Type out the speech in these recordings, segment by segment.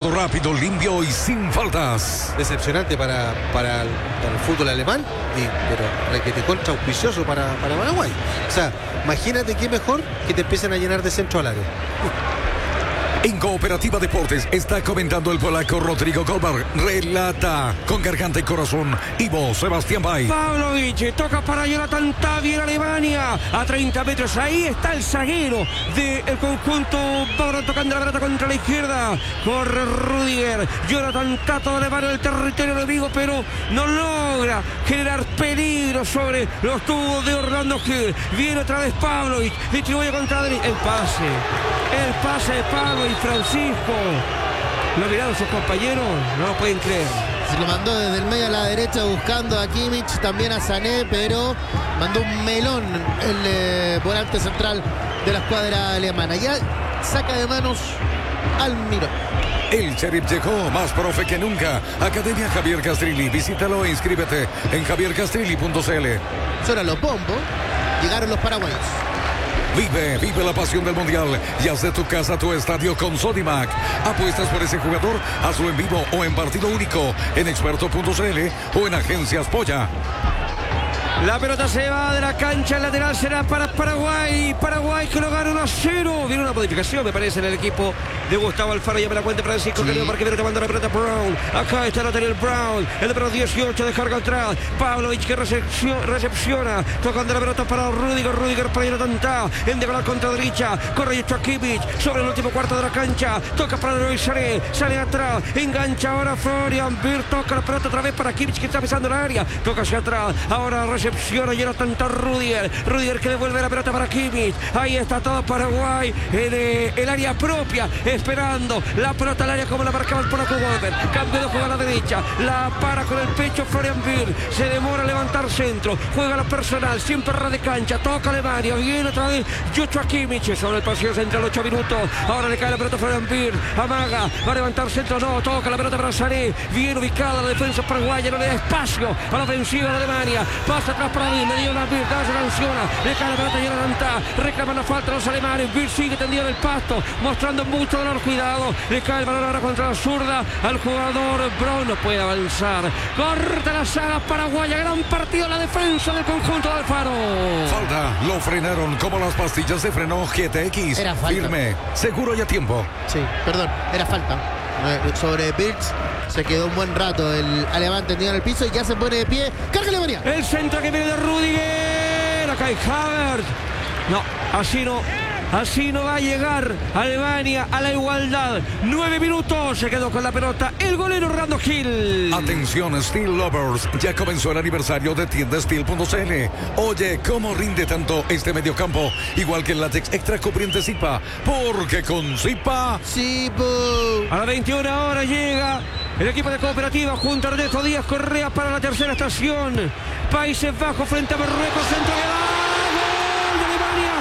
Juego rápido, limpio y sin faltas. Decepcionante para el fútbol alemán, pero que te contra auspicioso para Paraguay. O sea, imagínate qué mejor que te empiecen a llenar de centro al área. En Cooperativa Deportes está comentando el polaco Rodrigo Goldberg. Relata con garganta y corazón Ivo Sebastián Bay. Pavlovic toca para Jonathan Tah en Alemania. A 30 metros, ahí está el zaguero del conjunto bávaro tocando la pelota contra la izquierda. Corre Rüdiger. Jonathan Tah toda la mano del territorio enemigo, pero no logra generar peligro sobre los tubos de Orlando Gil. Viene otra vez Pavlovic. Distribuye contra el pase de Pavlovic. Francisco, lo miraron sus compañeros, no lo pueden creer. Se lo mandó desde el medio a la derecha buscando a Kimmich, también a Sané, pero mandó un melón el volante central de la escuadra alemana. Ya saca de manos Almirón. El Sheriff llegó más profe que nunca. Academia Javier Castrilli. Visítalo e inscríbete en javiercastrilli.cl. Suenan los bombos, llegaron los paraguayos. Vive la pasión del Mundial y haz de tu casa tu estadio con Sodimac. Apuestas por ese jugador, hazlo en vivo o en partido único en experto.cl o en Agencias Polla. La pelota se va de la cancha, el lateral será para Paraguay. Paraguay que lo gana 1-0. Viene una modificación, me parece, en el equipo de Gustavo Alfaro. Ya me la cuenta Francisco, que Parque viene tomando la pelota Brown. Acá está Nathaniel Brown, el número 18 de carga atrás. Pavlovic que recepciona, tocando la pelota para Rüdiger para Jonathan Tah. En diagonal contra derecha, corre Kimmich sobre el último cuarto de la cancha. Toca para Luis Sané, sale atrás, engancha ahora Florian Wirtz. Toca la pelota otra vez para Kimmich que está pisando el área. Toca hacia atrás, ahora recepciona Jonathan Tah. Rüdiger que devuelve la pelota para Kimmich. Ahí está todo Paraguay en el área propia, esperando la pelota al área como la marcaba el polaco Goldberg. Cambio de juego a la derecha, la para con el pecho Florian Wirtz. Se demora a levantar centro, juega la personal, siempre ras de cancha, toca Alemania, viene otra vez Joshua Kimmich sobre el pasillo central, 8 minutos. Ahora le cae la pelota a Florian Wirtz, amaga, va a levantar centro, no, toca la pelota para Sané. Bien ubicada la defensa paraguaya, no le da espacio a la ofensiva de Alemania. Pasa atrás para Wirtz, le dio la Wirtz, se sanciona, le cae la pelota a Jonathan Tah, reclaman la falta los alemanes. Wirtz sigue tendido en el pasto, mostrando mucho dolor, cuidado, le cae el balón ahora contra la zurda al jugador Brown, no puede avanzar, corta la saga paraguaya, gran partido la defensa del conjunto de Alfaro. Falta, lo frenaron como las pastillas de freno GTX. Era falta. Firme, seguro y a tiempo. Sí, perdón, era falta. Sobre Wirtz se quedó un buen rato el alemán tendido en el piso y ya se pone de pie. ¡Carga Alemania! El centro que viene de Rüdiger, acá hay Havertz. No, así no va a llegar Alemania a la igualdad. 9 minutos, se quedó con la pelota el golero Orlando Gil. Atención Steel Lovers, ya comenzó el aniversario de tiendasteel.cl. Oye, ¿cómo rinde tanto este mediocampo? Igual que el látex extra cubriente Zipa, porque con Zipa... Sí, a las 21 horas llega el equipo de Cooperativa junto a Ernesto Díaz Correa para la tercera estación. Países Bajos frente a Marruecos, centro de gol de Alemania.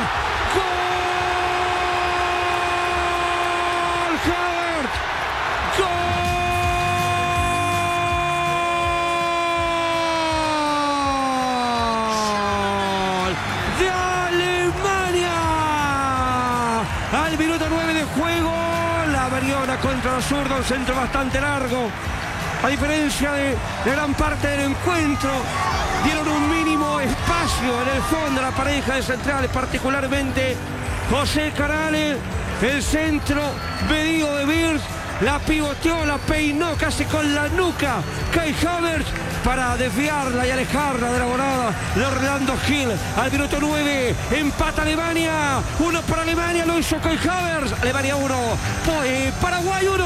Al minuto 9 de juego, la variona contra la zurda, un centro bastante largo. A diferencia de gran parte del encuentro, dieron un mínimo espacio en el fondo a la pareja de centrales, particularmente José Canales. El centro medido de Wirtz, la pivoteó, la peinó casi con la nuca Kai Havertz para desviarla y alejarla de la volada de Orlando Gil. Al minuto 9 empata Alemania, 1 para Alemania, lo hizo Kai Havertz. Alemania 1, Paraguay 1.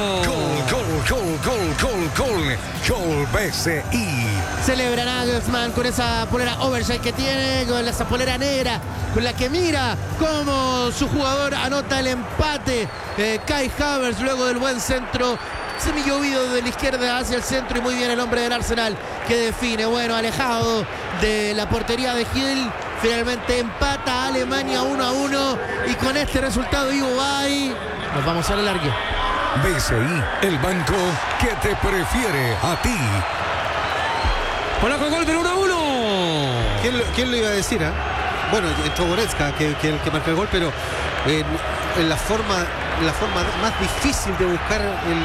Gol BCI. Celebra Nagelsmann con esa polera oversize que tiene, con esa polera negra con la que mira cómo su jugador anota el empate. Kai Havertz luego del buen centro semillovido de la izquierda hacia el centro y muy bien el hombre del Arsenal que define, bueno, alejado de la portería de Gil. Finalmente empata Alemania 1-1 y con este resultado Ivo Bay nos vamos a la largue. BCI, el banco que te prefiere a ti. Polaco Goldberg 1-1. ¿Quién lo iba a decir? Bueno, entró Goretzka, que marcó el gol, pero en la forma más difícil de buscar el